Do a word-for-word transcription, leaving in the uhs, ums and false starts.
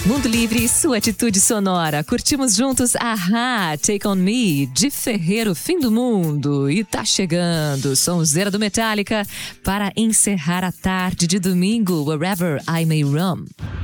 Mundo Livre e sua atitude sonora. Curtimos juntos Ahá, Take On Me, de Ferreiro, Fim do Mundo. E tá chegando, sonzeira do Metallica, para encerrar a tarde de domingo, Wherever I May Roam.